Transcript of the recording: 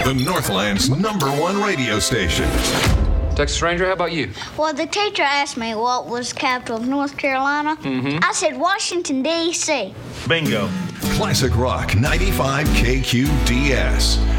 The Northland's #1 radio station. Texas Ranger, how about you? Well, the teacher asked me what was the capital of North Carolina. I said Washington, D.C. Bingo. Classic Rock 95 KQDS.